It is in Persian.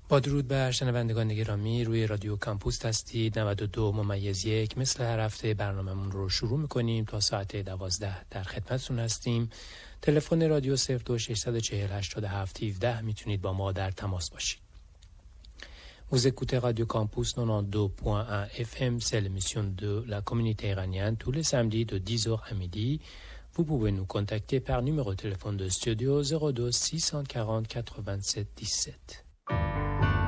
با درود بر شنوندگان گرامی، روی رادیو کامپوس هستید. 92.1 مثل هر هفته برنامه‌مون رو شروع می‌کنیم. تا ساعت 12 در خدمتتون هستیم. تلفن رادیو 02-640-87-17 میتونید با ما در تماس باشید. Vous écoutez Radio Campus 92.1 FM, c'est l'émission de la communauté iranienne tous les samedis de 10h à midi. Vous pouvez nous contacter par numéro de téléphone de studio 02 640 87 17.